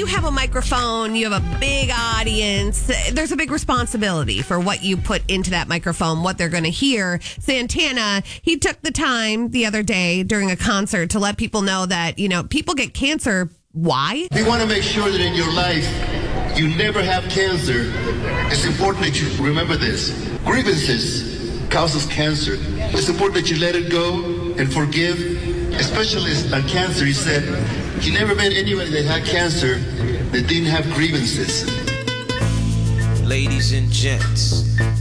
you have a microphone, you have a big audience, there's a big responsibility for what you put into that microphone, what they're going to hear. Santana, he took the time the other day during a concert to let people know that, people get cancer. Why? We want to make sure that in your life, you never have cancer. It's important that you remember this. Grievances causes cancer. It's important that you let it go and forgive, especially on cancer. He said, he never met anybody that had cancer that didn't have grievances. Ladies and gents,